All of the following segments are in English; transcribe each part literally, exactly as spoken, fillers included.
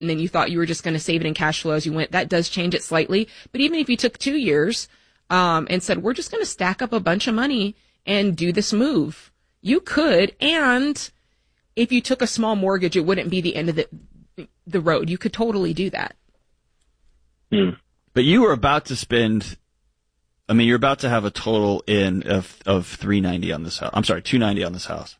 and then you thought you were just going to save it in cash flow as you went, that does change it slightly. But even if you took two years um, and said, we're just going to stack up a bunch of money and do this move, you could. And if you took a small mortgage, it wouldn't be the end of the the road. You could totally do that. Hmm. But you were about to spend, I mean, you're about to have a total in of of three ninety on this house. I'm sorry, two ninety on this house.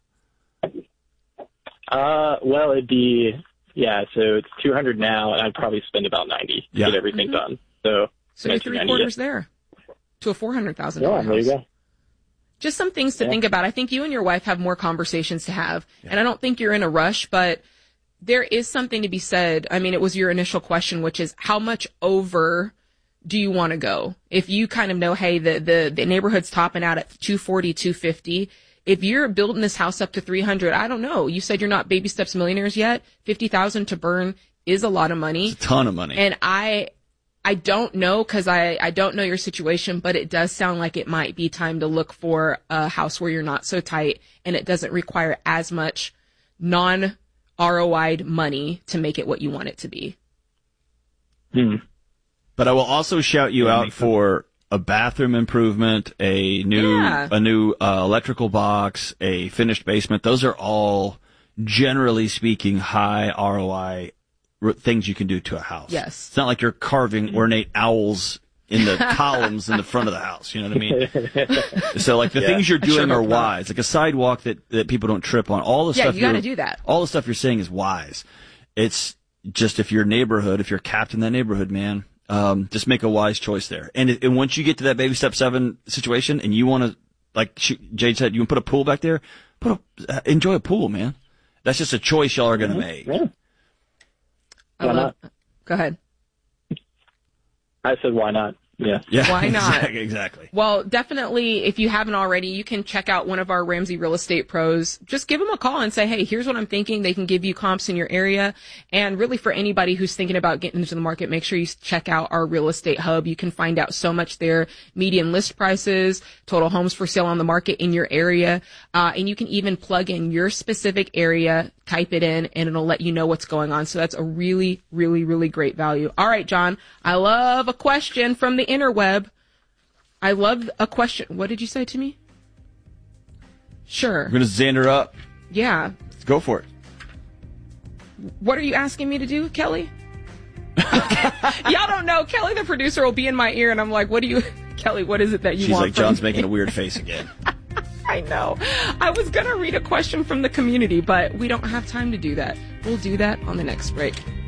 Uh, well, it'd be, yeah, so it's two hundred now, and I'd probably spend about ninety to yeah. get everything mm-hmm. done. So, so you're three quarters there to a four hundred thousand dollars yeah, house. There you go. Just some things to yeah. think about. I think you and your wife have more conversations to have, yeah. and I don't think you're in a rush, but there is something to be said. I mean, it was your initial question, which is how much over do you want to go? If you kind of know, hey, the, the, the neighborhood's topping out at two forty, two fifty. If you're building this house up to three hundred, I don't know. You said you're not baby steps millionaires yet. fifty thousand to burn is a lot of money. It's a ton of money. And I, I don't know because I, I don't know your situation, but it does sound like it might be time to look for a house where you're not so tight and it doesn't require as much non-R O I'd money to make it what you want it to be. Hmm. But I will also shout you out for a bathroom improvement, a new yeah. a new uh, electrical box, a finished basement. Those are all, generally speaking, high R O I r- things you can do to a house. Yes. It's not like you're carving ornate owls in the columns in the front of the house. You know what I mean? So, like, the yeah. things you're doing sure are wise. Like a sidewalk that, that people don't trip on. All the yeah, stuff you got to do that. All the stuff you're saying is wise. It's just if your neighborhood, if you're capped in that neighborhood, man, Um, just make a wise choice there. And, it, and once you get to that baby step seven situation and you want to, like she, Jade said, you want to put a pool back there, put a, uh, enjoy a pool, man. That's just a choice y'all are going to make. Yeah. I love, go ahead. I said, why not? Yeah. yeah Why not? Exactly, exactly. Well, definitely, if you haven't already, you can check out one of our Ramsey Real Estate Pros. Just give them a call and say, hey, here's what I'm thinking. They can give you comps in your area. And really, for anybody who's thinking about getting into the market, make sure you check out our real estate hub. You can find out so much there. Median list prices, total homes for sale on the market in your area. Uh, and you can even plug in your specific area, type it in, and it'll let you know what's going on. So that's a really, really, really great value. All right, John, I love a question from the interweb. I love a question. What did you say to me? Sure. We're going to Xander up. Yeah. Let's go for it. What are you asking me to do, Kelly? Y'all don't know. Kelly, the producer, will be in my ear, and I'm like, what do you, Kelly, what is it that you She's want like, from John's me? making a weird face again. I know. I was going to read a question from the community, but we don't have time to do that. We'll do that on the next break.